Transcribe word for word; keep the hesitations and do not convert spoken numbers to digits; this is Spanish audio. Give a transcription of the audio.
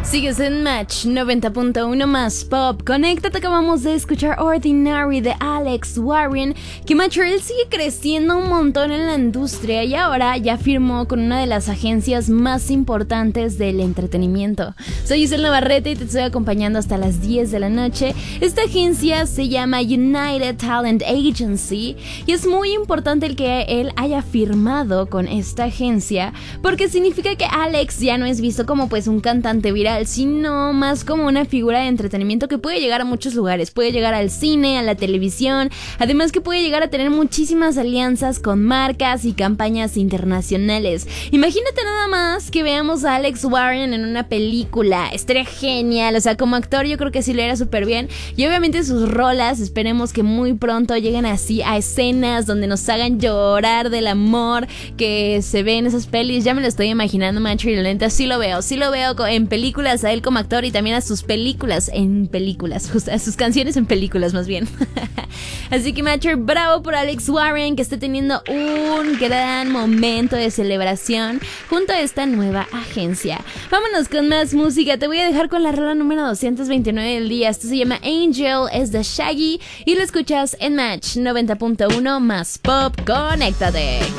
Sigues en Match noventa punto uno más Pop. Conéctate, acabamos de escuchar Ordinary de Alex Warren. Que Macho, él sigue creciendo un montón en la industria y ahora ya firmó con una de las agencias más importantes del entretenimiento. Soy Isel Navarrete y te estoy acompañando hasta las diez de la noche. Esta agencia se llama United Talent Agency y es muy importante el que él haya firmado con esta agencia porque significa que Alex ya no es visto como pues un cantante viral, sino más como una figura de entretenimiento que puede llegar a muchos lugares, puede llegar al cine, a la televisión, además que puede llegar a tener muchísimas alianzas con marcas y campañas internacionales. Imagínate nada más que veamos a Alex Warren en una película, estaría genial, o sea, como actor yo creo que sí lo era súper bien, y obviamente sus rolas, esperemos que muy pronto lleguen así a escenas donde nos hagan llorar del amor que se ve en esas pelis. Ya me lo estoy imaginando, Macho, y la neta sí lo veo, sí lo veo en películas a él como actor y también a sus películas en películas, a sus canciones en películas más bien. Así que Macho, bravo por Alex Warren, que está teniendo un gran momento de celebración junto a esta nueva agencia. Vámonos con más música, te voy a dejar con la rola número doscientos veintinueve del día. Esto se llama Angel, es de Shaggy y lo escuchas en Match noventa punto uno más Pop. Conéctate.